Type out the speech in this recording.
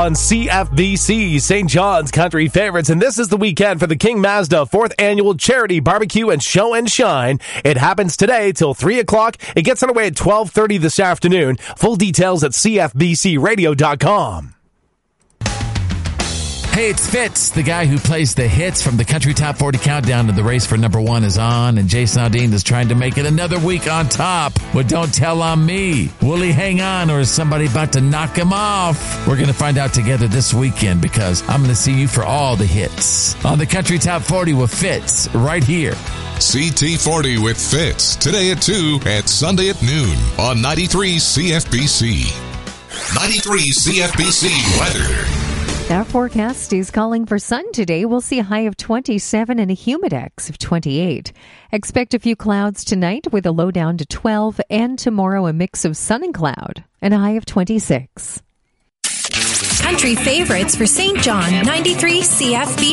on CFBC, St. John's Country Favorites. And this is the weekend for the King Mazda 4th Annual Charity Barbecue and Show and Shine. It happens today till 3 o'clock. It gets underway at 12:30 this afternoon. Full details at cfbcradio.com. Hey, it's Fitz, the guy who plays the hits from the Country Top 40 Countdown, and the race for number one is on, and Jason Aldean is trying to make it another week on top. But don't tell on me. Will he hang on, or is somebody about to knock him off? We're going to find out together this weekend, because I'm going to see you for all the hits on the Country Top 40 with Fitz right here. CT40 with Fitz, today at 2 and Sunday at noon on 93 CFBC. 93 CFBC weather. Our forecast is calling for sun today. We'll see a high of 27 and a humidex of 28. Expect a few clouds tonight with a low down to 12, and tomorrow a mix of sun and cloud and a high of 26. Country favorites for St. John, 93 CFB.